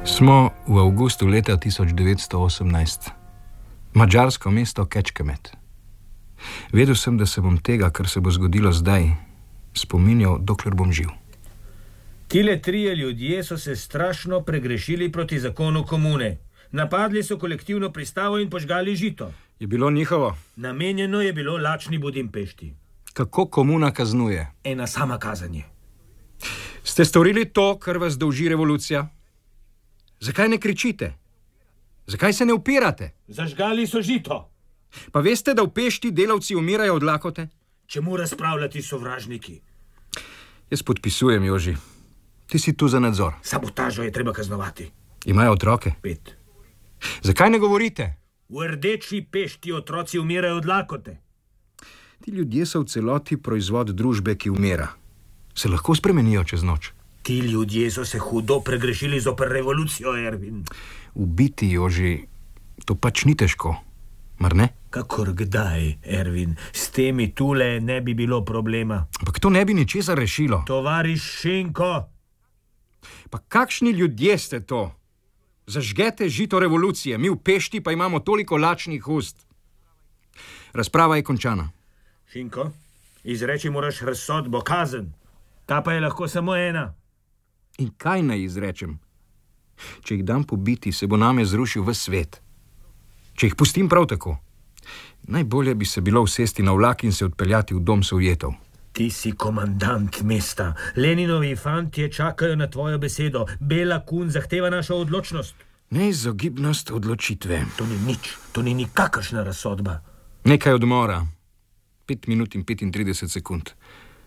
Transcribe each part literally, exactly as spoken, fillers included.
Smo v avgustu leta tisoč devetsto osemnajst. Madžarsko mesto Kecskemét. Vedel sem, da se bom tega, kar se bo zgodilo zdaj, spominjal, dokler bom živ. Tile trije ljudje so se strašno pregrešili proti zakonu komune. Napadli so kolektivno pristavo in požgali žito. Je bilo njihovo? Namenjeno je bilo lačni Budimpešti. Kako komuna kaznuje? Ena sama kazanje. Ste storili to, kar vas dolži revolucija? Zakaj ne kričite? Zakaj se ne upirate? Zažgali so žito. Pa veste, da v Pešti delavci umirajo od lakote? Čemu razpravljati sovražniki? Jaz podpisujem, Joži. Ti si tu za nadzor. Sabotažo je treba kaznovati. Imajo otroke? Pet. Zakaj ne govorite? V Rdeči Pešti otroci umirajo od lakote. Ti ljudje so v celoti proizvod družbe, ki umira. Se lahko spremenijo čez noč. Ti ljudje so se hudo pregrešili zoper revolucijo, Ervin. Ubiti, Joži, to pač ni težko, mar ne? Kakor kdaj, Ervin, s temi tule ne bi bilo problema. Ampak to ne bi ničesar rešilo. Tovariš Šinko! Pa kakšni ljudje ste to? Zažgete žito revolucije, mi v Pešti pa imamo toliko lačnih ust. Razprava je končana. Šinko, izreči moraš razsodbo, kazen. Ta pa je lahko samo ena. In kaj naj izrečem? Če jih dam pobiti, se bo name zrušil ves svet. Če jih pustim prav tako, najbolje bi se bilo usesti na vlak in se odpeljati v dom Sovjetov. Ti si komandant mesta. Leninovi fantje čakajo na tvojo besedo. Bela kun zahteva našo odločnost. Neizogibnost odločitve. To ni nič, to ni nikakršna razsodba. Nekaj odmora. Pet minut in petintrideset sekund.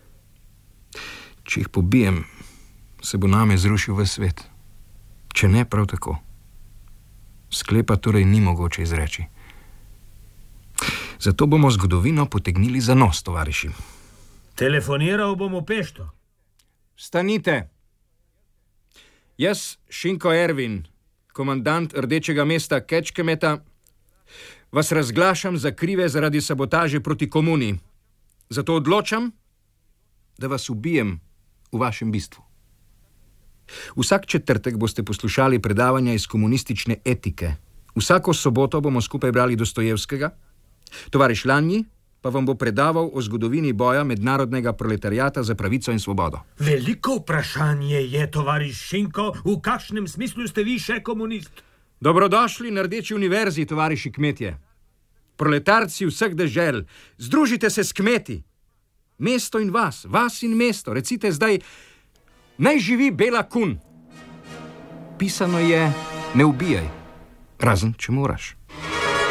Če jih pobijem, se bo name zrušil ves svet. Če ne, prav tako. Sklepa torej ni mogoče izreči. Zato bomo zgodovino potegnili za nos, tovariši. Telefoniral bom v Pešto. Stanite. Jaz, Šinko Ervin, komandant Rdečega mesta Kecskemeta, vas razglašam za krive zaradi sabotaže proti komuni. Zato odločam, da vas ubijem v vašem bistvu. Vsak četrtek boste poslušali predavanja iz komunistične etike. Vsako soboto bomo skupaj brali Dostojevskega. Tovariš Lanji pa vam bo predaval o zgodovini boja mednarodnega proletariata za pravico in svobodo. Veliko vprašanje je, tovariš Šinko, v kakšnem smislu ste vi še komunist? Dobrodošli na Rdeči univerzi, tovariši kmetje. Proletarci vseh dežel, združite se s kmeti. Mesto in vas, vas in mesto, recite zdaj, naj živi Bela kun. Pisano je, ne ubijaj, razen če moraš.